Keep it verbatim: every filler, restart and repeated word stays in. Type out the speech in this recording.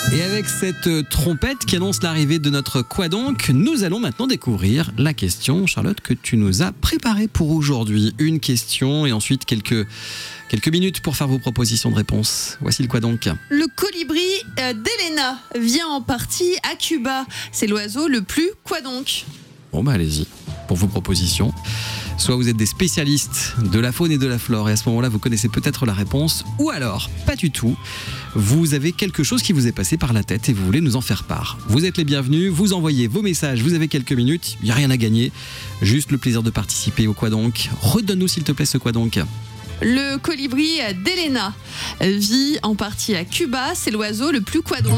Et avec cette trompette qui annonce l'arrivée de notre Quoi donc, nous allons maintenant découvrir la question, Charlotte, que tu nous as préparée pour aujourd'hui. Une question et ensuite quelques, quelques minutes pour faire vos propositions de réponse. Voici le Quoi donc. Le colibri euh, d'Elena vient en partie à Cuba. C'est l'oiseau le plus quoi donc? Bon bah allez-y pour vos propositions. Soit vous êtes des spécialistes de la faune et de la flore et à ce moment-là vous connaissez peut-être la réponse, ou alors pas du tout. Vous avez quelque chose qui vous est passé par la tête et vous voulez nous en faire part. Vous êtes les bienvenus, vous envoyez vos messages, vous avez quelques minutes, il n'y a rien à gagner, juste le plaisir de participer au Quoi donc. Redonne-nous s'il te plaît ce Quoi donc. Le colibri d'Elena vit en partie à Cuba. C'est l'oiseau le plus quoi donc?